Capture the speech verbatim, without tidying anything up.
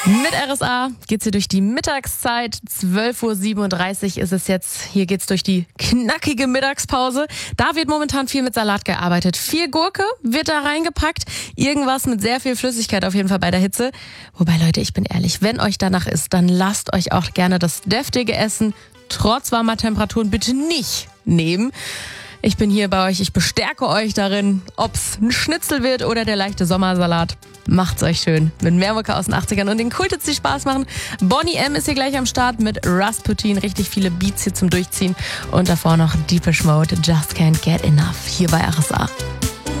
Mit R S A geht's hier durch die Mittagszeit. zwölf Uhr siebenunddreißig ist es jetzt. Hier geht's durch die knackige Mittagspause. Da wird momentan viel mit Salat gearbeitet. Viel Gurke wird da reingepackt. Irgendwas mit sehr viel Flüssigkeit auf jeden Fall bei der Hitze. Wobei, Leute, ich bin ehrlich, wenn euch danach ist, dann lasst euch auch gerne das deftige Essen trotz warmer Temperaturen bitte nicht nehmen. Ich bin hier bei euch, ich bestärke euch darin, ob's ein Schnitzel wird oder der leichte Sommersalat. Macht's euch schön mit Mehrmucke aus den achtzigern und den Kultits, die Spaß machen. Bonnie M. ist hier gleich am Start mit Rasputin. Richtig viele Beats hier zum Durchziehen. Und davor noch Deepish Mode, Just Can't Get Enough, hier bei R S A.